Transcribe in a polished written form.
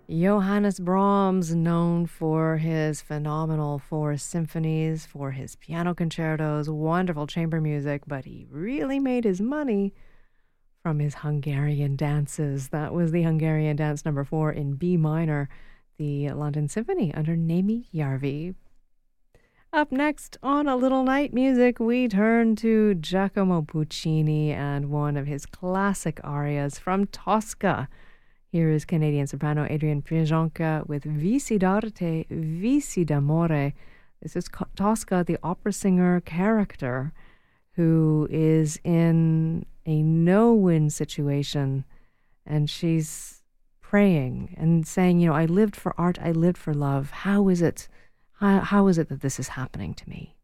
Johannes Brahms, known for his phenomenal four symphonies, for his piano concertos, wonderful chamber music, but he really made his money from his Hungarian dances. That was the Hungarian Dance number 4 in B minor, the London Symphony under Némi Järvi. Up next on A Little Night Music, we turn to Giacomo Puccini and one of his classic arias from Tosca. Here is Canadian soprano Adrienne Prionka with Vici d'arte, Vici d'amore. This is Tosca, the opera singer character, who is in a no-win situation, and she's praying and saying, I lived for art, I lived for love. How is it that this is happening to me?